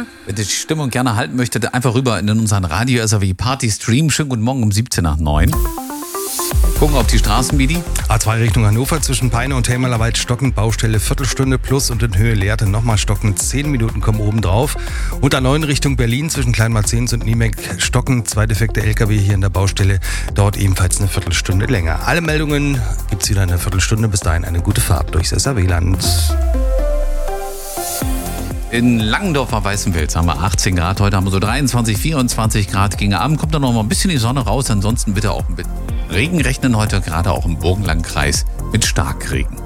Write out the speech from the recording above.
Wenn ihr die Stimmung gerne halten möchtet, einfach rüber in unseren Radio SAW Party Stream. Schönen guten Morgen um 17 nach 9. Gucken auf die Straßen, Midi. A2 Richtung Hannover zwischen Peine und Helmerlerwald stockend, Baustelle Viertelstunde plus und in Höhe Lehrte nochmal stockend, 10 Minuten kommen oben drauf. Und A9 Richtung Berlin zwischen Kleinmarzens und Niemek stockend, zwei defekte LKW hier in der Baustelle, dauert ebenfalls eine Viertelstunde länger. Alle Meldungen gibt's wieder in einer Viertelstunde, bis dahin eine gute Fahrt durchs SAW-Land. In Langendorfer Weißenfels haben wir 18 Grad, heute haben wir so 23, 24 Grad. Gegen Abend kommt dann noch mal ein bisschen die Sonne raus, ansonsten bitte auch mit Regen rechnen heute, gerade auch im Burgenlandkreis mit Starkregen.